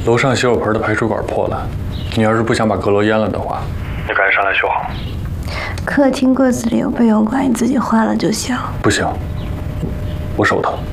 楼上洗手盆的排水管破了，你要是不想把阁楼淹了的话，你赶紧上来修好。 客厅柜子里有备用管，你自己换了就行。 不行，我手疼。